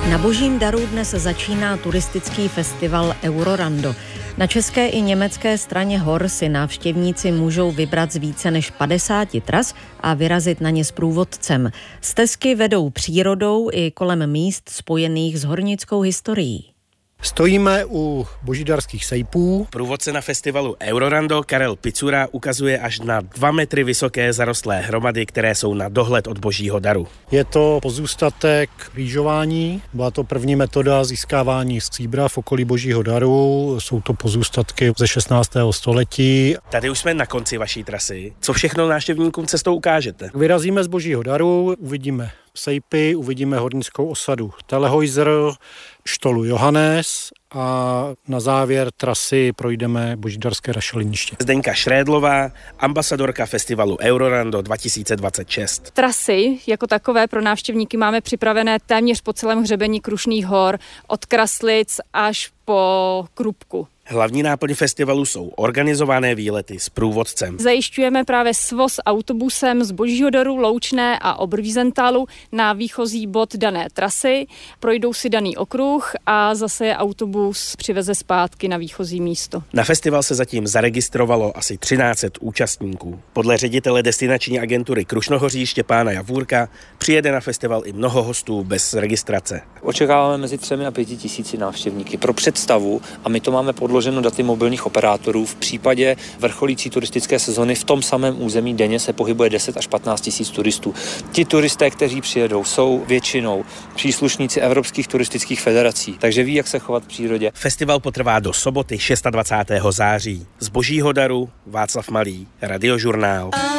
Na Božím daru dnes začíná turistický festival Eurorando. Na české i německé straně hor si návštěvníci můžou vybrat z více než 50 tras a vyrazit na ně s průvodcem. Stezky vedou přírodou i kolem míst spojených s hornickou historií. Stojíme u božídarských sejpů. Průvodce na festivalu Eurorando Karel Picura ukazuje až na 2 metry vysoké zarostlé hromady, které jsou na dohled od Božího daru. Je to pozůstatek rýžování. Byla to první metoda získávání stříbra v okolí Božího daru. Jsou to pozůstatky ze 16. století. Tady už jsme na konci vaší trasy. Co všechno návštěvníkům cestou ukážete? Vyrazíme z Božího daru, uvidíme sejpy, uvidíme hornickou osadu Telehojzer, štolu Johannes a na závěr trasy projdeme božídarské rašeliniště. Zdeňka Šrédlová, ambasadorka festivalu Eurorando 2026. Trasy jako takové pro návštěvníky máme připravené téměř po celém hřebení Krušných hor, od Kraslic až po Krupku. Hlavní náplň festivalu jsou organizované výlety s průvodcem. Zajišťujeme právě svoz autobusem z Božího daru, Loučné a Oberwiesentálu na výchozí bod dané trasy. Projdou si daný okruh a zase je autobus přiveze zpátky na výchozí místo. Na festival se zatím zaregistrovalo asi 1300 účastníků. Podle ředitele destinační agentury Krušnohoří Štěpána Javůrka přijede na festival i mnoho hostů bez registrace. Očekáváme mezi 3 a 5 tisíci návštěvníky. Pro představu, a my to máme podloženo daty mobilních operátorů, v případě vrcholící turistické sezony v tom samém území denně se pohybuje 10 až 15 tisíc turistů. Ti turisté, kteří přijedou, jsou většinou příslušníci evropských turistických federací, takže ví, jak se chovat v přírodě. Festival potrvá do soboty 26. září. Z Božího daru Václav Malý, Radiožurnál.